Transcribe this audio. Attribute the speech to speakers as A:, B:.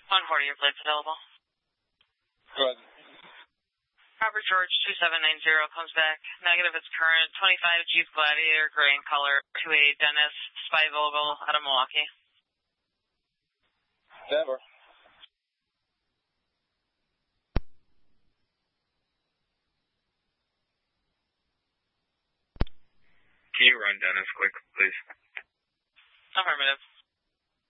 A: 140, your plate's available.
B: Go ahead.
A: Robert George 2790 comes back. Negative, it's current. 25 Jeep Gladiator, gray in color, to a Dennis Spivogel out of Milwaukee.
B: Denver.
C: Can you run Dennis quick, please?
A: Affirmative.